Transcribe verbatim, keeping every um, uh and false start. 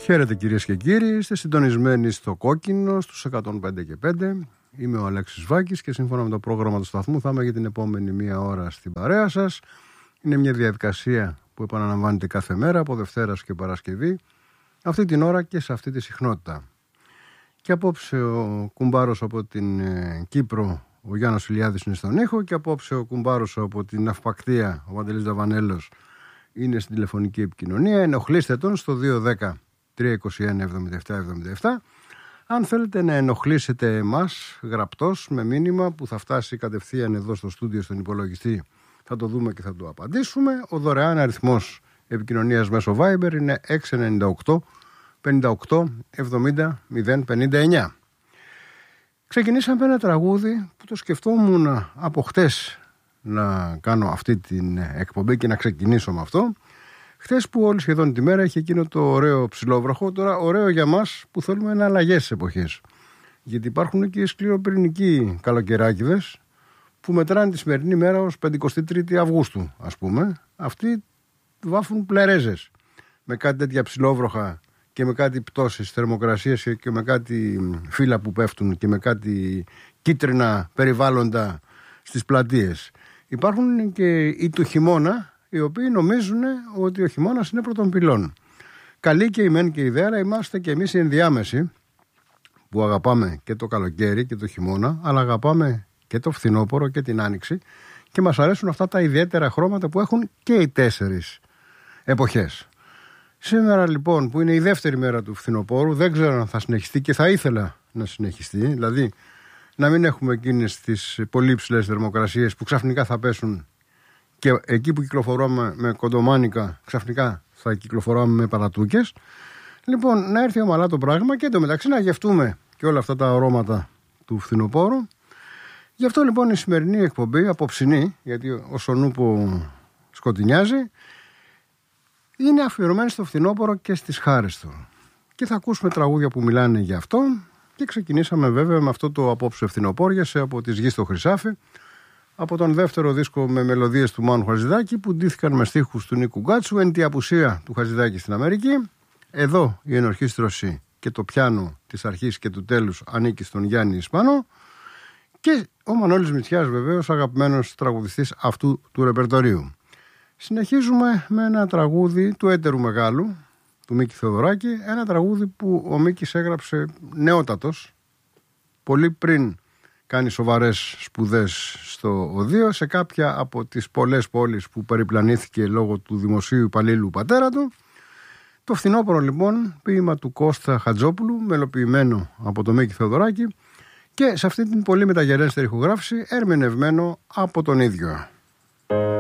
Χαίρετε κυρίες και κύριοι, είστε συντονισμένοι στο Κόκκινο στους εκατόν πέντε και πέντε. Είμαι ο Αλέξης Βάκης και σύμφωνα με το πρόγραμμα του σταθμού θα είμαι για την επόμενη μία ώρα στην παρέα σας. Είναι μια διαδικασία που επαναλαμβάνεται κάθε μέρα από Δευτέρας και Παρασκευή, αυτή την ώρα και σε αυτή τη συχνότητα. Και απόψε ο κουμπάρος από την ε, Κύπρο, ο Γιάννος Ηλιάδης, είναι στον ήχο, και απόψε ο κουμπάρος από την Ναυπακτία, ο Παντελής Δαβανέλος, είναι στην τηλεφωνική επικοινωνία. Ενοχλήστε τον στο δύο ένα μηδέν τρία δύο ένα εβδομήντα επτά εβδομήντα επτά. Αν θέλετε να ενοχλήσετε εμάς γραπτός με μήνυμα που θα φτάσει κατευθείαν εδώ στο στούντιο στον υπολογιστή, θα το δούμε και θα το απαντήσουμε. Ο δωρεάν αριθμός επικοινωνίας μέσω Viber είναι έξι εννιά οκτώ πενήντα οκτώ εβδομήντα μηδέν πενήντα εννιά. Ξεκινήσαμε ένα τραγούδι που το σκεφτόμουν από χτες να κάνω αυτή την εκπομπή και να ξεκινήσω με αυτό. Χτες που όλη σχεδόν τη μέρα είχε εκείνο το ωραίο ψηλόβροχο, τώρα ωραίο για μας που θέλουμε να αλλαγές στις εποχές. Γιατί υπάρχουν και οι σκληροπυρηνικοί καλοκαιράκηδες που μετράνε τη σημερινή μέρα ως πεντηκοστή τρίτη Αυγούστου, ας πούμε. Αυτοί βάφουν πλερέζες με κάτι τέτοια ψηλόβροχα και με κάτι πτώσεις θερμοκρασίας και με κάτι φύλλα που πέφτουν και με κάτι κίτρινα περιβάλλοντα στις πλατείες. Υπάρχουν και οι του χειμώνα, οι οποίοι νομίζουν ότι ο χειμώνας είναι πρώτων πυλών. Καλή και η μεν και η δε, αλλά είμαστε και εμείς οι ενδιάμεσοι που αγαπάμε και το καλοκαίρι και το χειμώνα, αλλά αγαπάμε και το φθινόπωρο και την άνοιξη και μας αρέσουν αυτά τα ιδιαίτερα χρώματα που έχουν και οι τέσσερις εποχές. Σήμερα λοιπόν, που είναι η δεύτερη μέρα του φθινοπόρου, δεν ξέρω αν θα συνεχιστεί και θα ήθελα να συνεχιστεί, δηλαδή να μην έχουμε εκείνες τις πολύ ψηλές θερμοκρασίες που ξαφνικά θα πέσουν και εκεί που κυκλοφορούμε με κοντομάνικα ξαφνικά θα κυκλοφοράμε με παρατούκες. Λοιπόν, να έρθει ομαλά το πράγμα και εντωμεταξύ να γευτούμε και όλα αυτά τα αρώματα του φθινοπόρου. Γι' αυτό λοιπόν η σημερινή εκπομπή, απόψινή, γιατί ο Σονούπο σκοτεινιάζει, είναι αφιερωμένη στο φθινόπωρο και στις χάρες του. Και θα ακούσουμε τραγούδια που μιλάνε γι' αυτό. Και ξεκινήσαμε βέβαια με αυτό το απόψε φθινοπόριασε από τις Γης στο Χρυσάφι, από τον δεύτερο δίσκο με μελωδίες του Μάνου Χατζηδάκη που ντύθηκαν με στίχους του Νίκου Γκάτσου, εν τη απουσία του Χατζηδάκη στην Αμερική. Εδώ η ενορχήστρωση και το πιάνο της αρχής και του τέλους ανήκει στον Γιάννη Ισπανό και ο Μανώλης Μητσιάς, βεβαίως αγαπημένος τραγουδιστής αυτού του ρεπερτορίου. Συνεχίζουμε με ένα τραγούδι του έτερου μεγάλου, του Μίκη Θεοδωράκη, ένα τραγούδι που ο Μίκης έγραψε νεότατος, πολύ πριν κάνει σοβαρές σπουδές στο Οδείο, σε κάποια από τις πολλές πόλεις που περιπλανήθηκε λόγω του δημοσίου υπαλλήλου πατέρα του. Το φθινόπωρο λοιπόν, ποίημα του Κώστα Χατζόπουλου, μελοποιημένο από τον Μίκη Θεοδωράκη και σε αυτή την πολύ μεταγενέστερη ηχογράφηση ερμηνευμένο από τον ίδιο.